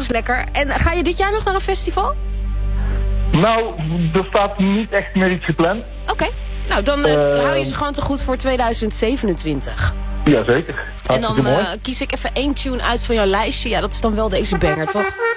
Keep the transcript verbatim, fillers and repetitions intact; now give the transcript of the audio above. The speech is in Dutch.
lekker. En ga je dit jaar nog naar een festival? Nou, er staat niet echt meer iets gepland. Oké. Okay. Nou, dan uh, uh, hou je ze gewoon te goed voor tweeduizend zevenentwintig. Jazeker. En dan uh, kies ik even één tune uit van jouw lijstje. Ja, dat is dan wel deze banger, toch?